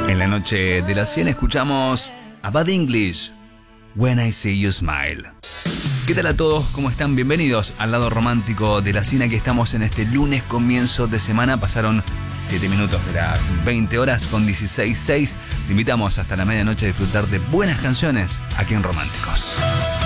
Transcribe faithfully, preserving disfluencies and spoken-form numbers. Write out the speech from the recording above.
En la noche de las cien escuchamos a Bad English, When I See You Smile. ¿Qué tal a todos? ¿Cómo están? Bienvenidos al lado romántico de la cine. Aquí estamos en este lunes comienzo de semana. Pasaron siete minutos de las veinte horas con dieciséis seis. Te invitamos hasta la medianoche a disfrutar de buenas canciones aquí en Románticos.